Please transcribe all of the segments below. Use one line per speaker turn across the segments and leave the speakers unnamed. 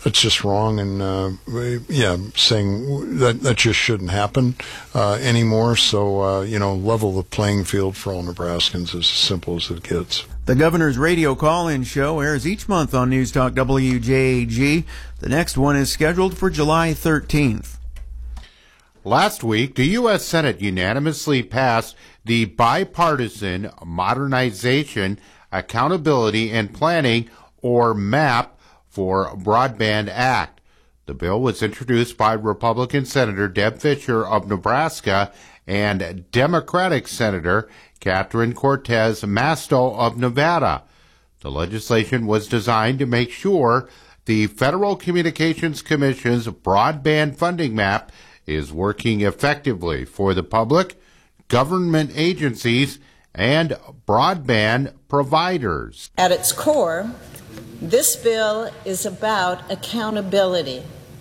that's just wrong, and saying that just shouldn't happen anymore. So level the playing field for all Nebraskans is as simple as it gets.
The governor's radio call-in show airs each month on News Talk WJAG. The next one is scheduled for July 13th.
Last week, the U.S. Senate unanimously passed the Bipartisan Modernization, Accountability, and Planning, or MAP, for Broadband Act. The bill was introduced by Republican Senator Deb Fischer of Nebraska and Democratic Senator Catherine Cortez Masto of Nevada. The legislation was designed to make sure the Federal Communications Commission's broadband funding map is working effectively for the public, government agencies, and broadband providers.
At its core, this bill is about accountability.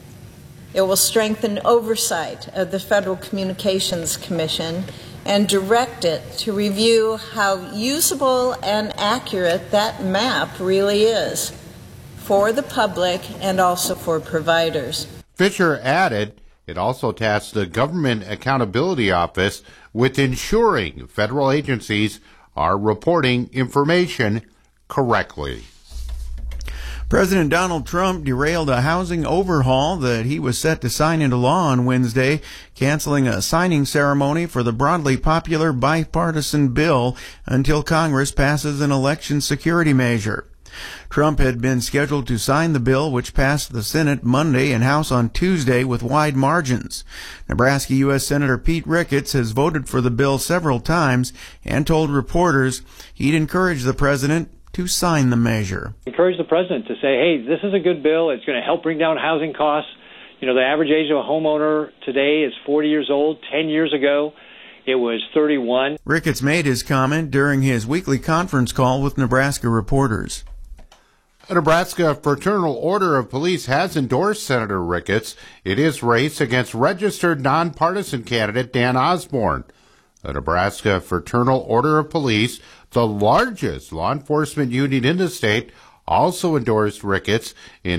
It will strengthen oversight of the Federal Communications Commission and direct it to review how usable and accurate that map really is for the public and also for providers.
Fischer added, it also tasks the Government Accountability Office with ensuring federal agencies are reporting information correctly.
President Donald Trump derailed a housing overhaul that he was set to sign into law on Wednesday, canceling a signing ceremony for the broadly popular bipartisan bill until Congress passes an election security measure. Trump had been scheduled to sign the bill, which passed the Senate Monday and House on Tuesday with wide margins. Nebraska U.S. Senator Pete Ricketts has voted for the bill several times and told reporters he'd encourage the president to sign the measure.
Encourage the president to say, hey, this is a good bill. It's going to help bring down housing costs. The average age of a homeowner today is 40 years old. 10 years ago, it was 31.
Ricketts made his comment during his weekly conference call with Nebraska reporters.
The Nebraska Fraternal Order of Police has endorsed Senator Ricketts in his race against registered nonpartisan candidate Dan Osborne. The Nebraska Fraternal Order of Police, the largest law enforcement union in the state, also endorsed Ricketts in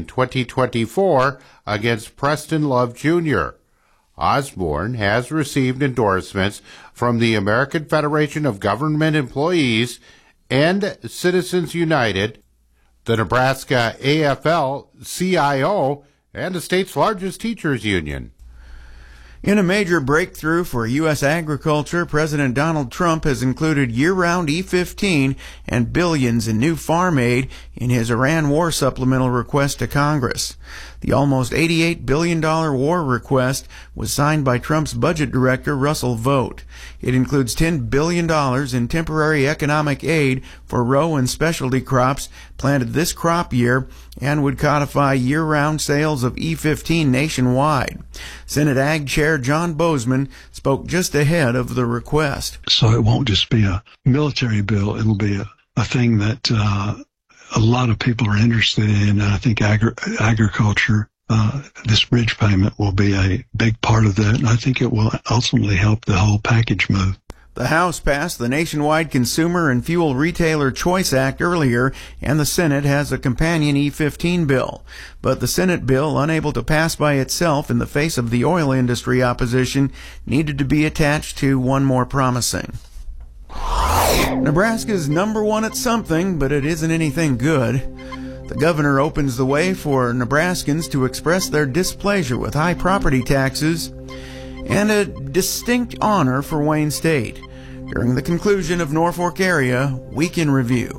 2024 against Preston Love Jr. Osborne has received endorsements from the American Federation of Government Employees and Citizens United, the Nebraska AFL-CIO, and the state's largest teachers union.
In a major breakthrough for U.S. agriculture, President Donald Trump has included year-round E-15 and billions in new farm aid in his Iran war supplemental request to Congress. The almost $88 billion war request was signed by Trump's budget director, Russell Vought. It includes $10 billion in temporary economic aid for row and specialty crops planted this crop year and would codify year-round sales of E-15 nationwide. Senate Ag Chair John Bozeman spoke just ahead of the request.
So it won't just be a military bill. It'll be a thing that a lot of people are interested in. And I think agriculture, this bridge payment will be a big part of that. And I think it will ultimately help the whole package move.
The House passed the Nationwide Consumer and Fuel Retailer Choice Act earlier, and the Senate has a companion E-15 bill. But the Senate bill, unable to pass by itself in the face of the oil industry opposition, needed to be attached to one more promising. Nebraska's number one at something, but it isn't anything good. The governor opens the way for Nebraskans to express their displeasure with high property taxes and a distinct honor for Wayne State during the conclusion of Norfolk Area Week in Review.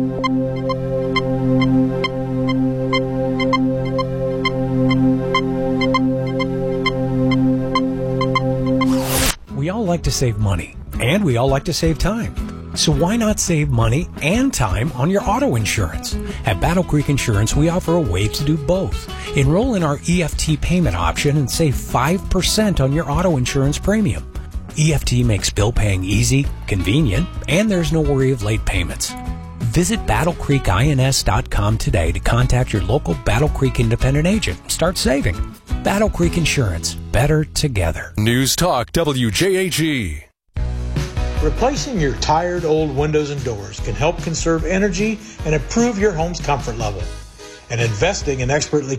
We all like to save money, and we all like to save time. So why not save money and time on your auto insurance? At Battle Creek Insurance, we offer a way to do both. Enroll in our EFT payment option and save 5% on your auto insurance premium. EFT makes bill paying easy, convenient, and there's no worry of late payments. Visit BattleCreekINS.com today to contact your local Battle Creek independent agent. Start saving. Battle Creek Insurance. Better together.
News Talk WJAG.
Replacing your tired old windows and doors can help conserve energy and improve your home's comfort level. And investing in expertly